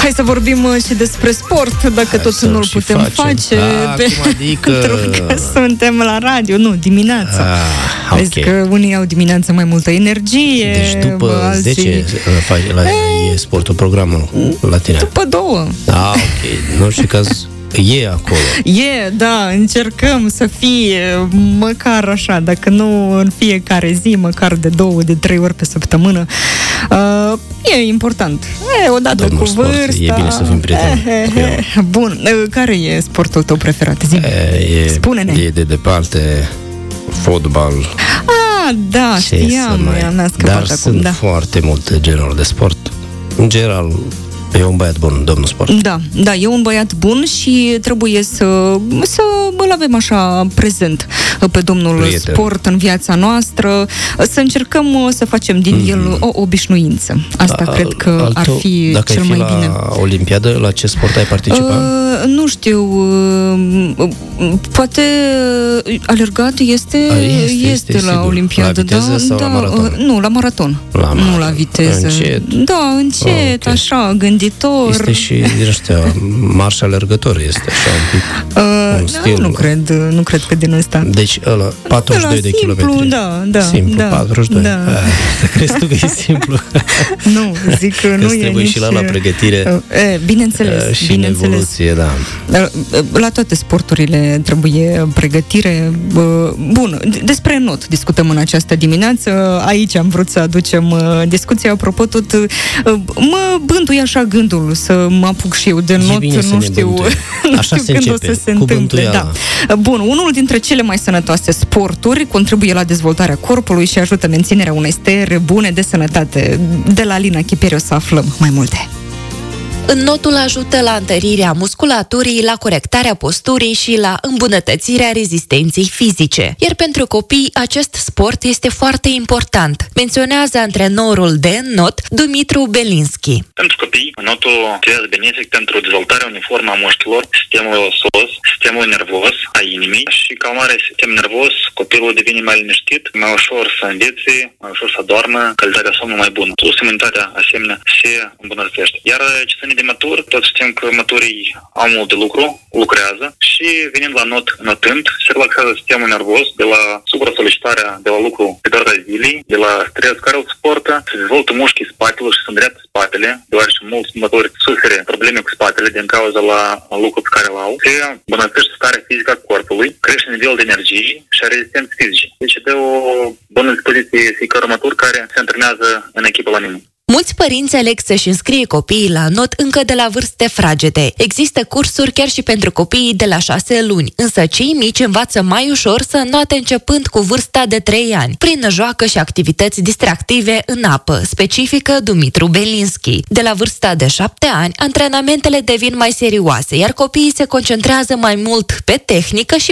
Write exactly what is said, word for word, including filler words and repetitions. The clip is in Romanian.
Hai să vorbim și despre sport, dacă Hai tot nu-l putem facem. face. A, pe... cum adică? Pentru că suntem la radio, nu, dimineața. Ah, Vezi okay. că unii au dimineața mai multă energie. Deci după alții... zece faci, la, e sportul programul la tine. După două. Ah, ok. În orice caz, e acolo. E, da, încercăm să fie măcar așa, dacă nu în fiecare zi, măcar de două, de trei ori pe săptămână. Uh, e important. E, odată Domnul cu sport, vârsta. e bine să fim prieteni cu el. Bun, care e sportul tău preferat? Zi-mi. E, Spune-ne. E de departe fotbal. Ah, da, Ce știam, mai... mi-a scăpat Dar acum, sunt da. foarte multe genuri de sport. În general, e un băiat bun, domnul sport. Da, da, e un băiat bun și trebuie să, să îl avem așa prezent pe domnul Prieten. sport în viața noastră, să încercăm să facem din mm-hmm. el o obișnuință. Asta A, cred că al ar tău, fi dacă cel ai fi mai la bine. Olimpiadă, la ce sport ai participat? Uh, nu știu, uh, poate alergat este, A, este, este, este la sigur. Olimpiadă. La viteză da, sau da, la maraton? Uh, nu, la maraton. La Nu maraton. la viteză. Încet. Da, încet, Oh, ok. așa, gânditor. Este și din ăștia, marș alergător este așa un pic. Uh, un stil. nu cred, nu cred că din ăsta. Deci ăla, patruzeci și doi de simplu, kilometri. da, da. Simplu, da, patruzeci și doi. Da. Ah, crezi tu că e simplu? Nu, zic că nu e trebuie nici... și la, la pregătire. E, bineînțeles, și bineînțeles. în evoluție, da. La toate sporturile trebuie pregătire. Bun, despre not discutăm în această dimineață. Aici am vrut să aducem discuția. Apropo, tot mă bântuie așa gândul să mă apuc și eu de not. Nu știu, nu așa știu se când începe, o să se cu întâmple. Da. Bun, unul dintre cele mai sănătoase sporturi contribuie la dezvoltarea corpului și ajută menținerea unei stări bune de sănătate. De la Alina Chiperi o să aflăm mai multe. Înnotul ajută la întărirea musculaturii, la corectarea posturii și la îmbunătățirea rezistenței fizice. Iar pentru copii, acest sport este foarte important, menționează antrenorul de înnot, Dumitru Belinski. Pentru copii, înnotul activează benefic pentru dezvoltarea uniformă a mușchilor, sistemul osos, sistemul nervos a inimii și ca urmare sistem nervos, copilul devine mai liniștit, mai ușor să învețe, mai ușor să doarmă, calitatea somnului mai bună. Plus, imunitatea asemenea se îmbunătățește. Iar ce ține de maturi, toți știm că maturii au mult de lucru, lucrează și venind la not, notând, se relaxează sistemul nervos de la supra-solicitarea de la lucru pe durata zilei, de la stres care îl suportă, se dezvoltă mușchii spatelor și se îndreaptă spatele, deoarece mulți maturi suferă probleme cu spatele din cauza la lucru pe care îl au. Se îmbunătățește starea fizică a corpului, crește nivelul de energie și a rezistenței fizice. Deci dă o bună dispoziție fiecare matur care se antrenează în echipă la mine. Mulți părinți aleg să-și înscrie copiii la not încă de la vârste fragede. Există cursuri chiar și pentru copiii de la șase luni, însă cei mici învață mai ușor să înnoate începând cu vârsta de trei ani, prin joacă și activități distractive în apă, specifică Dumitru Belinski. De la vârsta de șapte ani, antrenamentele devin mai serioase, iar copiii se concentrează mai mult pe tehnică și